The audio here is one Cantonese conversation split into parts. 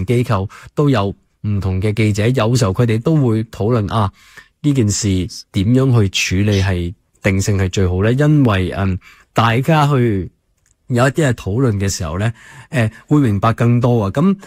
同機構都有唔同嘅記者，有時候佢哋都會討論呢件事點樣去處理係定性係最好咧，因為大家去有一啲係討論嘅時候咧，會明白更多啊。咁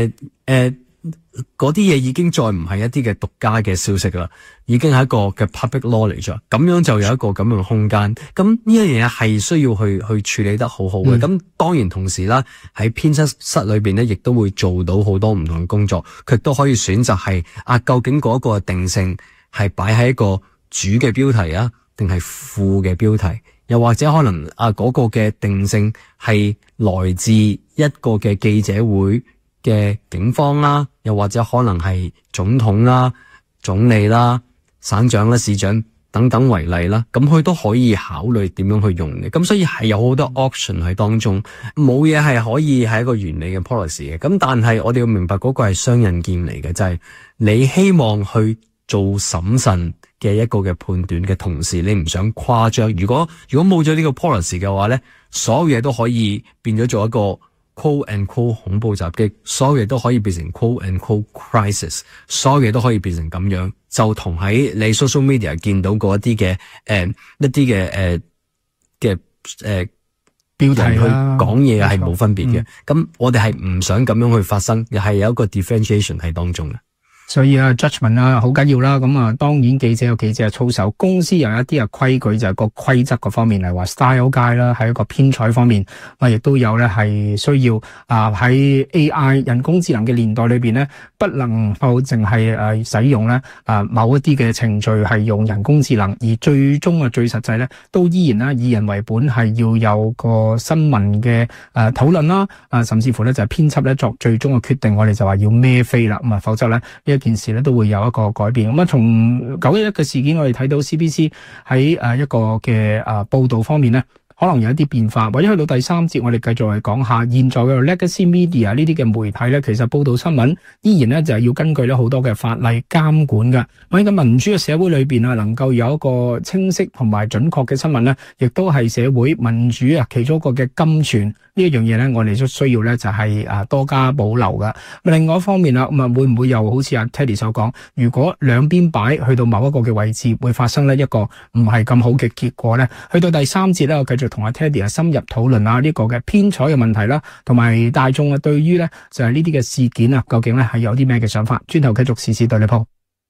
嗰啲嘢已經再唔係一啲嘅獨家嘅消息啦，已經係一個嘅 public knowledge，咁樣就有一個咁樣嘅空間。咁呢一樣嘢係需要去處理得好好嘅。咁當然同時啦，喺編輯室裏邊咧，亦都會做到好多唔同嘅工作。佢都可以選擇係究竟嗰個定性係擺喺一個主嘅標題啊，定係副嘅標題？又或者可能嗰個嘅定性係來自一個嘅記者會嘅警方啦，又或者可能係總統啦、總理啦、省長啦、市長等等為例啦，咁佢都可以考慮點樣去用嘅。咁所以係有好多 option 喺當中，冇嘢係可以係一個完美嘅 policy 嘅。咁但係我哋要明白嗰個係雙刃劍嚟嘅，就係你希望去做審慎嘅一個嘅判斷嘅同時，你唔想誇張。如果冇咗呢個 policy 嘅話咧，所有嘢都可以變咗做一個quote and quote 恐怖襲擊，所有嘢都可以變成 quote and quote crisis， 所有嘢都可以變成咁樣，就同喺你 social media 見到過一啲嘅一啲嘅標題去講嘢係冇分別嘅。咁我哋係唔想咁樣去發生，又係有一個 differentiation 喺當中嘅。 所以judgment 好緊要啦。咁當然記者有記者嘅操守，公司有一啲規矩，就係個規則嗰方面嚟話 style guide 啦，喺一個編採方面，亦都有咧係需要喺 AI 人工智能嘅年代裏邊咧，不能夠淨係使用咧某一啲嘅程序係用人工智能，而最終最實際咧都依然啦以人為本，係要有個新聞嘅討論啦，甚至乎咧就係編輯咧作最終嘅決定，我哋就話要孭飛啦。咁否則咧呢件事咧都會有一個改變。咁從911嘅事件，我哋睇到 CBC 喺一個嘅報導方面咧，可能有一啲變化，或者去到第三節，我哋繼續嚟講下現在嘅 legacy media 呢啲嘅媒體咧，其實報導新聞依然咧就係要根據咧好多嘅法例監管嘅。喺個民主嘅社會裏邊能夠有一個清晰同埋準確嘅新聞咧，亦都係社會民主其中一個嘅金泉。呢一樣嘢咧，我哋都需要咧就係多加保留噶。另外一方面啦，咁會唔會又好似阿 Teddy 所講，如果兩邊擺去到某一個嘅位置，會發生呢一個唔係咁好嘅結果咧？去到第三節咧，我繼續同阿 Teddy 深入討論呢個嘅編採嘅問題啦，同埋大眾對於咧就係呢啲嘅事件究竟咧係有啲咩嘅想法？轉頭繼續時事對你鋪。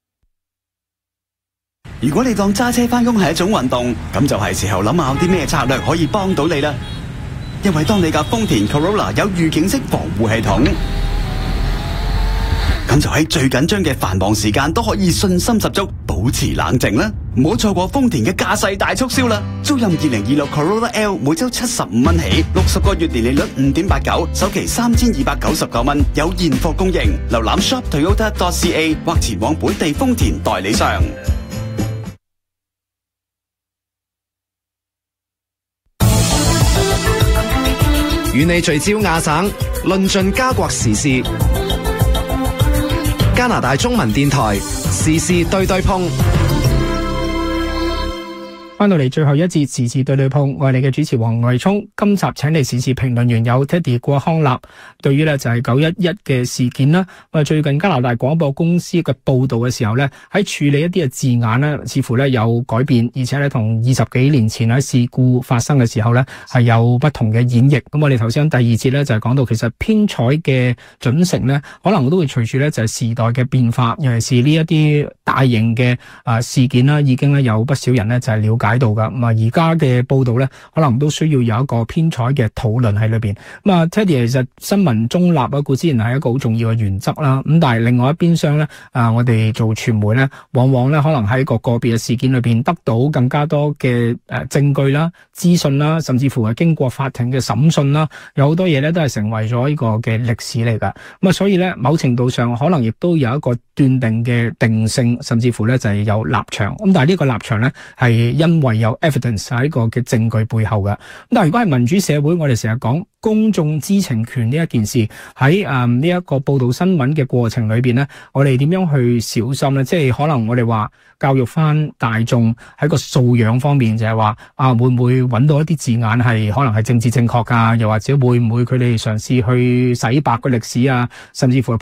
如果你當揸車返工係一種運動，咁就係時候諗下有啲咩策略可以幫到你啦。因為當你架豐田 Corolla 有預警式防護系統，咁就喺最緊張嘅繁忙時間都可以信心十足，保持冷靜啦。唔好錯過豐田嘅駕駛大促銷啦！租賃2026 Corolla L 每周75蚊起，60個月年利率5.89，首期3299蚊，有現貨供應。瀏覽 shoptoyota.ca 或前往本地豐田代理商。 與你聚焦亞省，論盡加國時事。加拿大中文電台時事對對碰。 翻到嚟最後一節時事對對碰，我係你嘅主持黃慧聰。今集請嚟時事評論員有 Teddy 郭康立。對於咧就係911嘅事件啦，最近加拿大廣播公司嘅報導嘅時候咧，喺處理一啲嘅字眼咧，似乎咧有改變，而且咧同20幾年前喺事故發生嘅時候咧係有不同嘅演繹。咁我哋頭先第二節咧就係講到，其實編採嘅準繩咧，可能都會隨住咧就係時代嘅變化，尤其是呢一啲大型嘅事件啦，已經咧有不少人咧就係了解到噶。咁而家嘅報道咧，可能都需要有一個編採嘅討論喺裏邊。咁Teddy 其實新聞中立固之然係一個好重要嘅原則啦。咁但係另外一邊廂咧，我哋做傳媒咧，往往咧可能喺個別嘅事件裏邊得到更加多嘅證據啦、資訊啦，甚至乎係經過法庭嘅審訊啦，有好多嘢咧都係成為咗呢個嘅歷史嚟噶。咁所以咧，某程度上可能亦都有一個斷定嘅定性，甚至乎咧就係有立場。咁但係呢個立場咧係因為有 evidence 喺個嘅證據背後嘅。咁但係如果係民主社會，我哋成日講公眾知情權呢一件事，喺呢一個報道新聞嘅過程裏邊咧，我哋點樣去小心咧？即係可能我哋話教育翻大眾喺個素養方面，就係話會唔會揾到一啲字眼係可能係政治正確噶？又或者會唔會佢哋嘗試去洗白個歷史啊？甚至乎